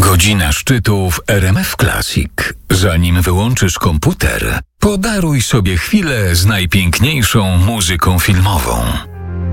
Godzina szczytu w RMF Classic. Zanim wyłączysz komputer, podaruj sobie chwilę z najpiękniejszą muzyką filmową.